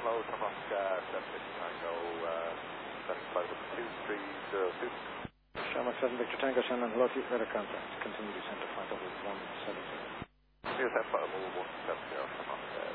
hello, Tamrock 7 Victor Tango, sending flight over 2302. Shamrock 7 Victor Tango, Shannon, hello to you, radar contact. Continue descent to flight over 170. Here's that flight over 170, Shamrock